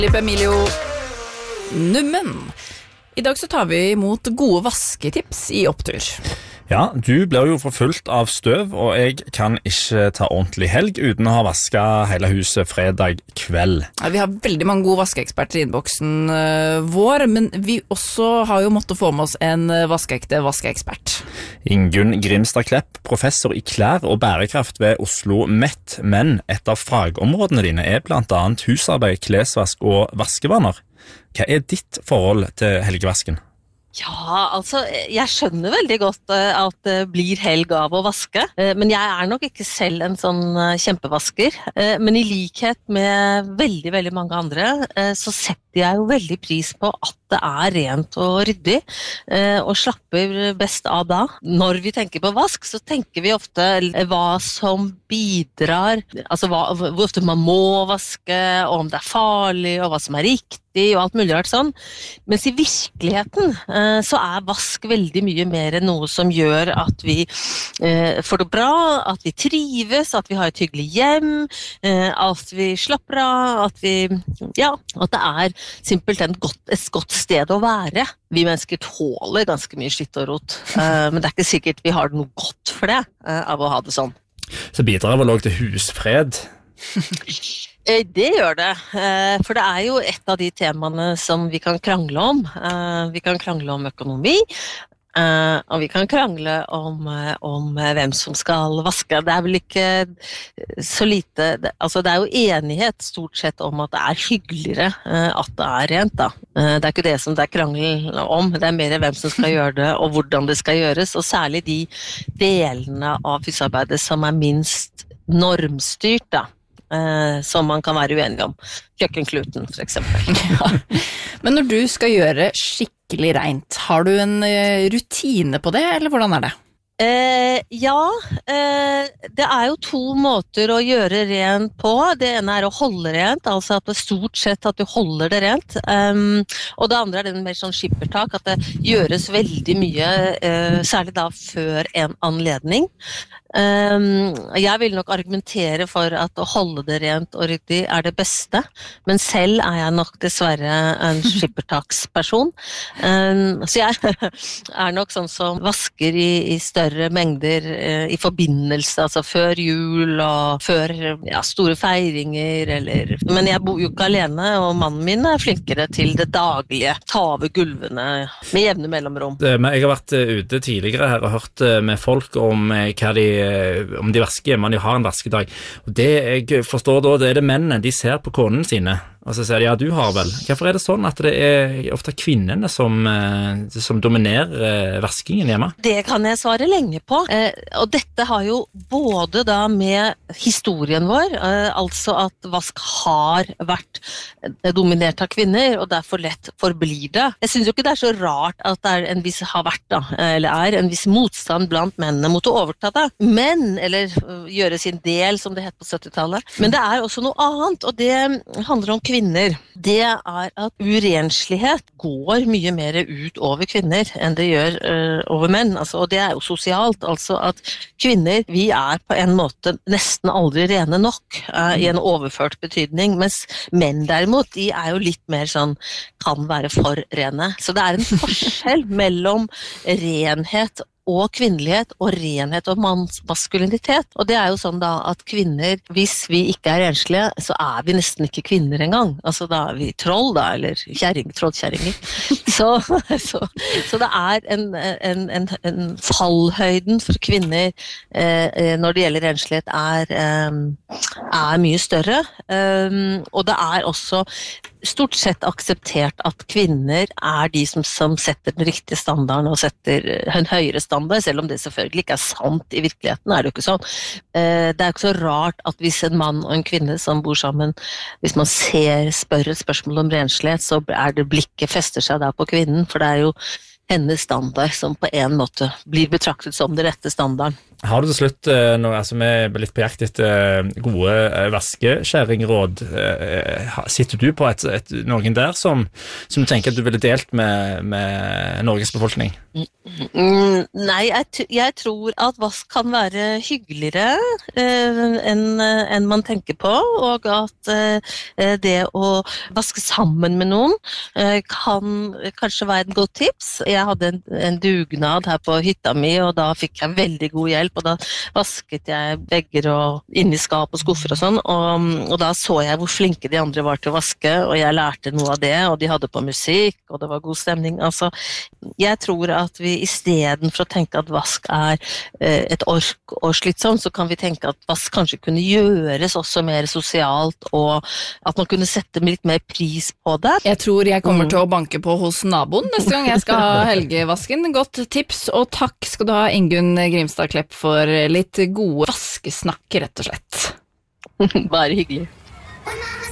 Filipp Emilio Nummen. I dag så tar vi imot gode vasketips i opptur. Ja, du blir jo forfulgt av støv, og jeg kan ikke ta ordentlig helg uten å ha vasket hele huset fredag kveld. Ja, vi har veldig mange gode vaskeeksperter i innboksen vår, men vi også har jo måttet få med oss en vaskeekte vaskeekspert. Ingunn Grimstad Klepp, professor i klær og bærekraft ved Oslo Met, men et av fagområdene dine er blant annet husarbeid, klesvask og vaskevaner. Hva er ditt forhold til helgevasken? Ja, altså, jeg skjønner veldig godt at det blir helg av å vaske, men jeg er nok ikke selv en sånn kjempevasker. Men i likhet med veldig, veldig mange andre, så setter jeg jo veldig pris på at det er rent og ryddig, og slapper best av da. Når vi tenker på vask, så tenker vi ofte hva som bidrar, altså hvor ofte man må vaske, og om det er farlig, og hva som er riktig, og alt mulig rart sånn. Mens i virkeligheten så er vask veldig mye mer enn noe som gjør at vi får det bra, at vi trives, at vi har et hyggelig hjem, at vi slapper av, at det er simpelthen et godt sted å være. Vi mennesker tåler ganske mye skitt og rot, men det er ikke sikkert vi har noe godt for det av å ha det sånn. Så bidrar vel også til husfred? Det gjør det, for det er jo et av de temaene som vi kan krangle om. Vi kan krangle om økonomi, og vi kan krangle om hvem som skal vaske. Det er vel ikke så lite, altså det er jo enighet stort sett om at det er hyggeligere at det er rent da. Det er ikke det som det er krangel om, det er mer hvem som skal gjøre det og hvordan det skal gjøres, og særlig de delene av husarbeidet som er minst normstyrt da. Som man kan være uenig om. Kjøkkenkluten, for eksempel. Ja. Men når du skal gjøre skikkelig rent, har du en rutine på det, eller hvordan er det? Det er jo to måter å gjøre rent på. Det ene er å holde rent, altså at det stort sett at du holder det rent. Og det andre er den mer sånn skippertak, at det gjøres veldig mye, særlig da før en anledning. Jeg vil nok argumentere for at å holde det rent og ryddig er det beste, men selv er jeg nok dessverre en skippertaksperson. Så jeg er nok sånn som vasker i større mengder i forbindelse, altså før jul og før store feiringer, men jeg bor jo ikke alene, og mannen min er flinkere til det daglige, ta over gulvene med jevne mellomrom. Jeg har vært ute tidligere her og hørt med folk om om de vasker hjemme, de har en vaskedag. Og det jeg forstår da, det er det mennene, de ser på konene sine, og så sier de, ja, du har vel. Hvorfor er det sånn at det er ofte kvinnene som dominerer vaskingen hjemme? Det kan jeg svare lenge på, og dette har jo både da med historien vår, altså at vask har vært dominert av kvinner, og derfor lett forblir det. Jeg synes jo ikke det er så rart at det er en viss har vært da, eller er en viss motstand blant mennene mot å overta det, eller gjøre sin del, som det het på 70-tallet. Men det er også noe annet, og det handler om kvinner. Det er at urenslighet går mye mer ut over kvinner enn det gjør over menn, altså, og det er jo sosialt, altså at kvinner, vi er på en måte nesten aldri rene nok i en overført betydning, mens menn derimot, de er jo litt mer sånn, kan være for rene. Så det er en forskjell mellom renhet og kvinnelighet, og renhet og maskulinitet. Og det er jo sånn da at kvinner, hvis vi ikke er renslige, så er vi nesten ikke kvinner engang. Altså da er vi troll da, eller trollkjerringer. Så det er en fallhøyden for kvinner når det gjelder renslighet er mye større. Og det er også stort sett akseptert at kvinner er de som setter den riktige standarden og setter en høyere standard, selv om det selvfølgelig ikke er sant i virkeligheten, er det jo ikke sånn. Det er jo ikke så rart at hvis en mann og en kvinne som bor sammen, hvis man spør et spørsmål om renslighet, så er det blikket fester seg der på kvinnen, for det er jo hennes standard som på en måte blir betraktet som det rette standarden. Har du til slutt noe, altså vi er litt på jakt etter gode vaskeskjæringråd. Sitter du på noen der som du tenker at du ville delt med Norges befolkning? Nei, jeg tror at vask kan være hyggeligere enn man tenker på, og at det å vaske sammen med noen kan kanskje være et godt tips. Jeg hadde en dugnad her på hytta mi, og da fikk jeg veldig god hjelp, og da vasket jeg vegger og inni skap og skuffer og sånn, og da så jeg hvor flinke de andre var til å vaske, og jeg lærte noe av det, og de hadde på musikk, og det var god stemning. Altså, jeg tror at vi i stedet for å tenke at vask et ork og slitsomt, så kan vi tenke at vask kanskje kunne gjøres også mer sosialt, og at man kunne sette litt mer pris på det. Jeg tror jeg kommer til å banke på hos naboen neste gang jeg skal ha helgevasken. Godt tips, og takk skal du ha, Ingunn Grimstad Klepp, for litt gode vaskesnakk, rett og slett. Bare hyggelig.